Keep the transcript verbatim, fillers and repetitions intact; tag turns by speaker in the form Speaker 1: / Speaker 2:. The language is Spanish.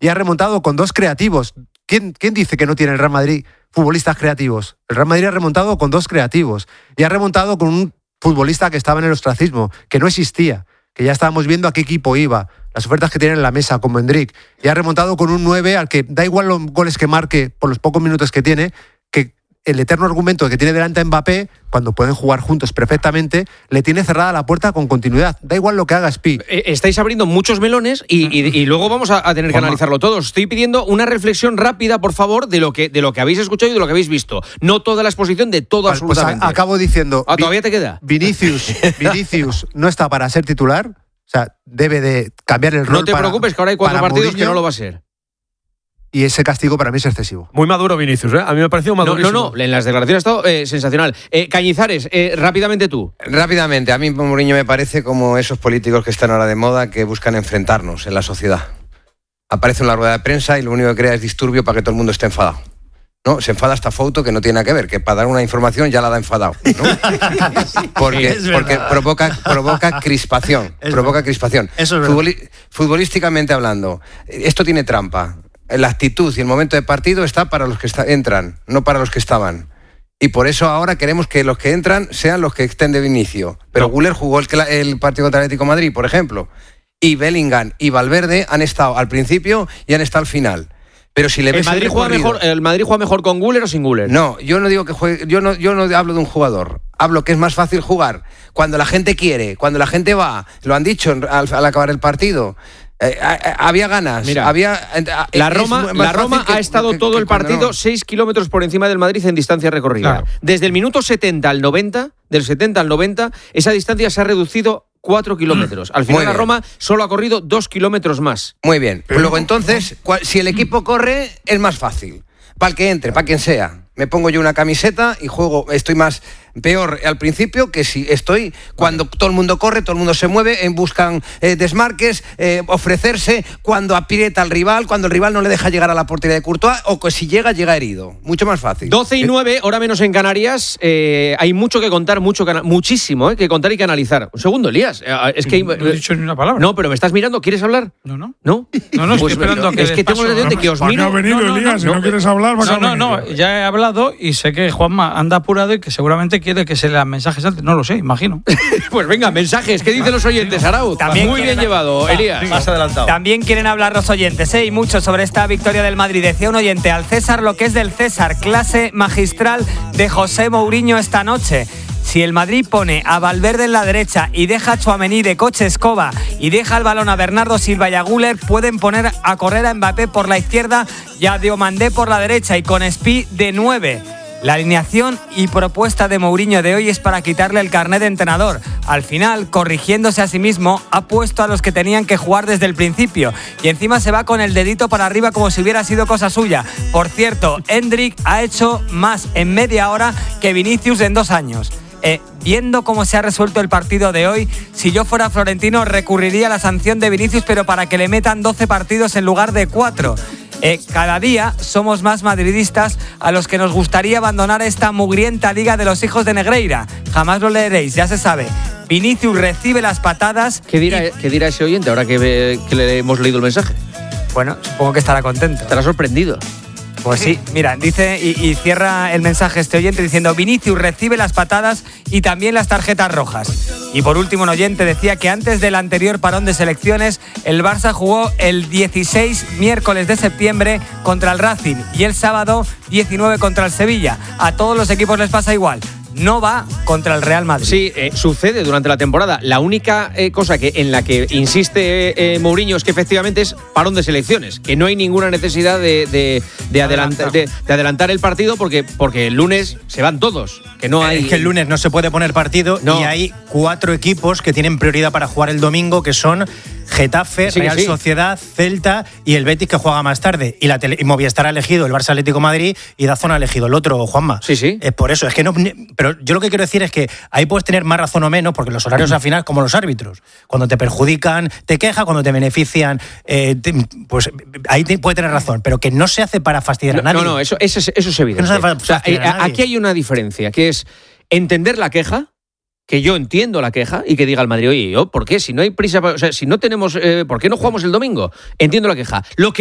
Speaker 1: y ha remontado con dos creativos. ¿Quién, quién dice que no tiene el Real Madrid futbolistas creativos? El Real Madrid ha remontado con dos creativos y ha remontado con un futbolista que estaba en el ostracismo, que no existía, que ya estábamos viendo a qué equipo iba, las ofertas que tiene en la mesa, como Endrick, y ha remontado con un nueve al que da igual los goles que marque por los pocos minutos que tiene, que el eterno argumento que tiene delante a Mbappé, cuando pueden jugar juntos perfectamente, le tiene cerrada la puerta con continuidad. Da igual lo que haga Spi.
Speaker 2: Estáis abriendo muchos melones y, y, y luego vamos a, a tener que analizarlo todo. Os estoy pidiendo una reflexión rápida, por favor, de lo que de lo que habéis escuchado y de lo que habéis visto. No toda la exposición de todo, vale, absolutamente.
Speaker 1: Pues a, acabo diciendo...
Speaker 2: Ah, ¿todavía te queda?
Speaker 1: Vinicius, Vinicius no está para ser titular, o sea, debe de cambiar el rol.
Speaker 2: No te
Speaker 1: para,
Speaker 2: preocupes, que ahora hay cuatro partidos Mourinho, que no lo va a ser.
Speaker 1: Y ese castigo para mí es excesivo.
Speaker 3: Muy maduro Vinicius, ¿eh? A mí me ha parecido madurísimo.
Speaker 2: No, no, no, en las declaraciones ha estado eh, sensacional. Eh, Cañizares, eh, rápidamente tú.
Speaker 4: Rápidamente, a mí Mourinho me parece como esos políticos que están ahora de moda que buscan enfrentarnos en la sociedad. Aparece en la rueda de prensa y lo único que crea es disturbio para que todo el mundo esté enfadado. ¿No? Se enfada esta foto que no tiene nada que ver, que para dar una información ya la da enfadado, ¿no? Porque, porque provoca, provoca crispación. Es provoca verdad. crispación.
Speaker 1: Eso es
Speaker 4: Futboli- futbolísticamente hablando, esto tiene trampa. La actitud y el momento de partido está para los que está, entran, no para los que estaban. Y por eso ahora queremos que los que entran sean los que estén de inicio. Pero no. Güler jugó el, el partido contra el Atlético de Madrid, por ejemplo. Y Bellingham y Valverde han estado al principio y han estado al final. Pero si le
Speaker 2: ¿El
Speaker 4: ves
Speaker 2: Madrid,
Speaker 4: el,
Speaker 2: juega mejor, ¿El Madrid juega mejor con Güler o sin Güler?
Speaker 4: No, yo no digo que juegue, yo no, yo no hablo de un jugador. Hablo que es más fácil jugar cuando la gente quiere, cuando la gente va. Lo han dicho al, al acabar el partido. Eh, había ganas.
Speaker 2: Mira,
Speaker 4: había,
Speaker 2: la Roma, la Roma que, ha estado que, todo que, el partido no. seis kilómetros por encima del Madrid en distancia recorrida. Claro. Desde el minuto setenta al noventa, del setenta al noventa, esa distancia se ha reducido cuatro kilómetros. Al final la Roma solo ha corrido dos kilómetros más.
Speaker 4: Muy bien. Pero luego entonces, si el equipo corre, es más fácil. Para el que entre, para quien sea. Me pongo yo una camiseta y juego, estoy más peor al principio que si estoy cuando vale. todo el mundo corre, todo el mundo se mueve, en buscan eh, desmarques, eh, ofrecerse, cuando aprieta al rival, cuando el rival no le deja llegar a la portería de Courtois, o que si llega, llega herido. Mucho más fácil.
Speaker 2: doce y nueve, hora menos en Canarias. Eh, hay mucho que contar, mucho que, muchísimo eh, que contar y que analizar. Un segundo, Elías. Eh, es que,
Speaker 5: no he dicho ni una palabra.
Speaker 2: No, pero me estás mirando. ¿Quieres hablar?
Speaker 5: No, no.
Speaker 2: ¿No?
Speaker 5: No, no, estoy pues, esperando a que
Speaker 2: Es que tengo la sensación de que os miro.
Speaker 6: ¿Para qué ha venido,
Speaker 5: no, no,
Speaker 6: Elías?
Speaker 5: no,
Speaker 6: si no quieres hablar, ¿para
Speaker 5: no, no, no, ya he hablado y sé que Juanma anda apurado y que seguramente quiere que se lean mensajes antes. No lo sé, imagino.
Speaker 2: Pues venga, mensajes. ¿Qué dicen los oyentes, Arau?
Speaker 7: También
Speaker 2: Muy bien llevado,
Speaker 7: sí,
Speaker 2: Elías.
Speaker 7: Más adelantado. También quieren hablar los oyentes, ¿eh? Y mucho sobre esta victoria del Madrid. Decía un oyente, al César lo que es del César. Clase magistral de José Mourinho esta noche. Si el Madrid pone a Valverde en la derecha y deja a Tchouaméni de coche escoba y deja el balón a Bernardo Silva y a Güler, pueden poner a correr a Mbappé por la izquierda y a Diomandé por la derecha y con Spi de nueve. La alineación y propuesta de Mourinho de hoy es para quitarle el carnet de entrenador. Al final, corrigiéndose a sí mismo, ha puesto a los que tenían que jugar desde el principio. Y encima se va con el dedito para arriba como si hubiera sido cosa suya. Por cierto, Endrick ha hecho más en media hora que Vinicius en dos años. Eh, viendo cómo se ha resuelto el partido de hoy, si yo fuera Florentino recurriría a la sanción de Vinicius, pero para que le metan doce partidos en lugar de cuatro. Eh, cada día somos más madridistas a los que nos gustaría abandonar esta mugrienta liga de los hijos de Negreira. Jamás lo leeréis, ya se sabe. Vinicius recibe las patadas.
Speaker 2: ¿Qué dirá, y... ¿qué dirá ese oyente ahora que, que le hemos leído el mensaje?
Speaker 7: Bueno, supongo que estará contento.
Speaker 2: Estará sorprendido.
Speaker 7: Pues sí, mira, dice y, y cierra el mensaje este oyente diciendo: Vinicius recibe las patadas y también las tarjetas rojas. Y por último, un oyente decía que antes del anterior parón de selecciones, el Barça jugó el dieciséis miércoles de septiembre contra el Racing y el sábado diecinueve contra el Sevilla. A todos los equipos les pasa igual. No va contra el Real Madrid.
Speaker 2: Sí, eh, sucede durante la temporada. La única eh, cosa que en la que insiste eh, Mourinho es que efectivamente es parón de selecciones, que no hay ninguna necesidad de, de, de, adelantar, de, de adelantar el partido porque, porque el lunes se van todos. Que no hay...
Speaker 8: Es que el lunes no se puede poner partido no. Y hay cuatro equipos que tienen prioridad para jugar el domingo, que son Getafe, sí, Real sí. Sociedad, Celta y el Betis, que juega más tarde. Y, la tele, y Movistar ha elegido el Barça Atlético Madrid y Dazón ha elegido el otro, Juanma.
Speaker 2: Sí, sí.
Speaker 8: Es por eso. Es que no. Pero yo lo que quiero decir es que ahí puedes tener más razón o menos, porque los horarios al final, como los árbitros, cuando te perjudican, te quejan, cuando te benefician, eh, te, pues ahí te, puede tener razón. Pero que no se hace para fastidiar a nadie.
Speaker 2: No, no, eso, eso, es, eso es evidente.
Speaker 8: No se hace para
Speaker 2: o sea, aquí hay una diferencia, que es entender la queja. Que yo entiendo la queja y que diga el Madrid, oye, ¿yo por qué? Si no hay prisa, o sea, si no tenemos, eh, ¿por qué no jugamos el domingo? Entiendo la queja. Lo que